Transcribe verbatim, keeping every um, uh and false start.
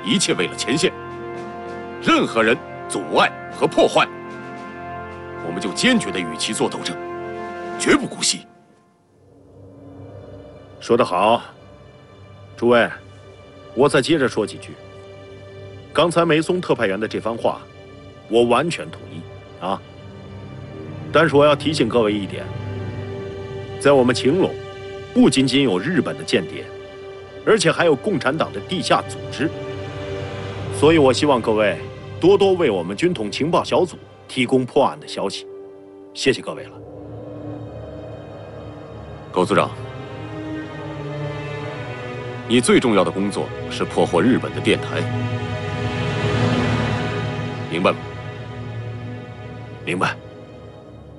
一切为了前线。任何人阻碍和破坏，我们就坚决地与其作斗争，绝不姑息。 说得好，诸位，我再接着说几句。刚才梅松特派员的这番话，我完全同意啊。但是我要提醒各位一点，在我们秦陇，不仅仅有日本的间谍，而且还有共产党的地下组织。所以我希望各位多多为我们军统情报小组提供破案的消息。谢谢各位了。 苟组长，你最重要的工作是破获日本的电台，明白吗？ 明白。